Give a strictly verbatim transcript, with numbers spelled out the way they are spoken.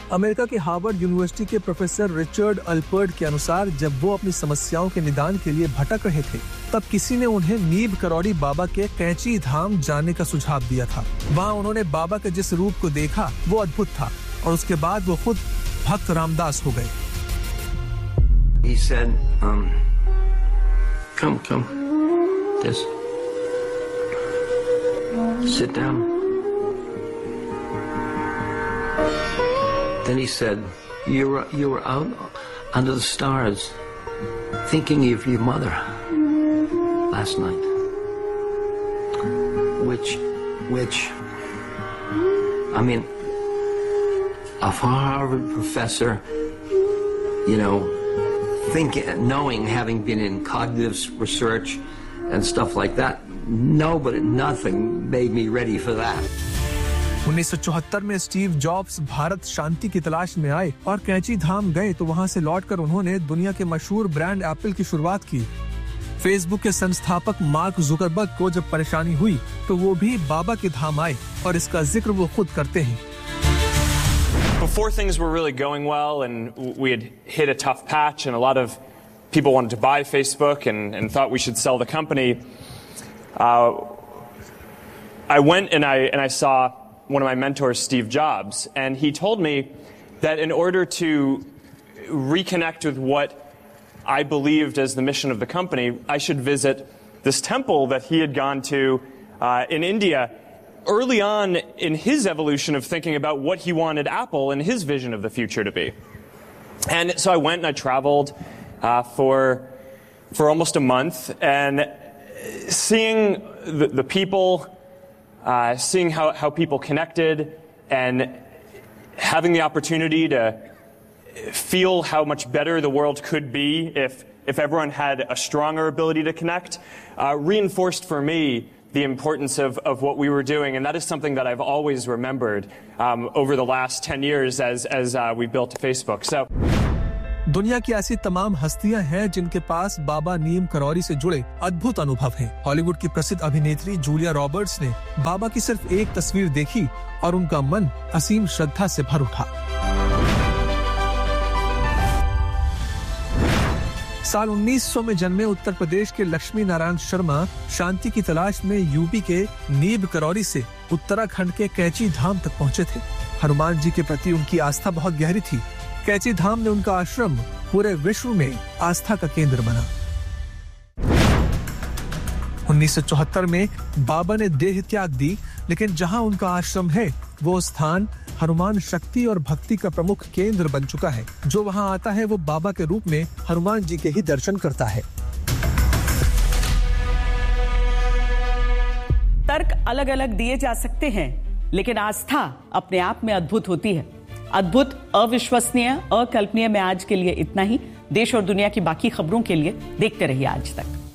America के Harvard university के professor Richard अल्पर्ट के अनुसार जब वो अपनी समस्याओं के निदान के लिए भटक रहे थे, तब किसी ने उन्हें नीब करौरी बाबा के कैंची धाम जाने का सुझाव दिया था। वहाँ उन्होंने बाबा के जिस रूप को देखा वो अद्भुत था और उसके बाद वो खुद भक्त रामदास हो गए। He said, um, come, come, this, sit down. Then he said, you were, you were out under the stars thinking of your mother last night. Which, which, I mean, a Harvard professor, you know, thinking, knowing, having been in cognitive research and stuff like that, nobody, nothing made me ready for that. उन्नीस सौ चौहत्तर में Steve jobs Bharat शांति की तलाश में आए और कैंची धाम गए तो वहां से लौटकर उन्होंने दुनिया के मशहूर ब्रांड एप्पल की शुरुआत की। फेसबुक के संस्थापक मार्क जुकरबर्ग को जब परेशानी हुई तो वो भी बाबा के धाम आए और इसका जिक्र वो खुद करते हैं। Before things were really going well and we had hit a tough patch and a lot of people wanted to buy Facebook and, and thought we should sell the company, uh, I went and I, and I saw one of my mentors, Steve Jobs, and he told me that in order to reconnect with what I believed as the mission of the company, I should visit this temple that he had gone to uh, in India early on in his evolution of thinking about what he wanted Apple and his vision of the future to be. And so I went and I traveled uh, for for almost a month, and seeing the, the people, uh, seeing how, how people connected, and having the opportunity to feel how much better the world could be if if everyone had a stronger ability to connect, uh, reinforced for me the importance of, of what we were doing, and that is something that I've always remembered um, over the last ten years as as uh, we built Facebook. So. दुनिया की ऐसी तमाम हस्तियां हैं जिनके पास बाबा नीम करौरी से जुड़े अद्भुत अनुभव हैं। हॉलीवुड की प्रसिद्ध अभिनेत्री जूलिया रॉबर्ट्स ने बाबा की सिर्फ एक तस्वीर देखी और उनका मन असीम श्रद्धा से भर उठा। साल उन्नीस सौ में जन्मे उत्तर प्रदेश के लक्ष्मी नारायण शर्मा शांति की तलाश में यूपी के नीब करौरी से उत्तराखंड के कैंची धाम तक पहुंचे थे। हनुमान जी के प्रति उनकी आस्था बहुत गहरी थी। कैंची धाम में उनका आश्रम पूरे विश्व में आस्था का केंद्र बना। उन्नीस सौ चौहत्तर में बाबा ने देह त्याग दी, लेकिन जहां उनका आश्रम है वो स्थान हनुमान शक्ति और भक्ति का प्रमुख केंद्र बन चुका है। जो वहां आता है वो बाबा के रूप में हनुमान जी के ही दर्शन करता है। तर्क अलग अलग दिए जा सकते हैं, लेकिन आस्था अपने आप में अद्भुत होती है। अद्भुत, अविश्वसनीय, अकल्पनीय में आज के लिए इतना ही। देश और दुनिया की बाकी खबरों के लिए देखते रहिए आज तक।